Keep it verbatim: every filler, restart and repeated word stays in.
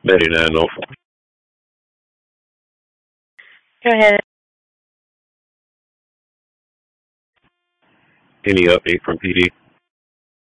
ninety-nine Norfolk. Go ahead. Any update from P D?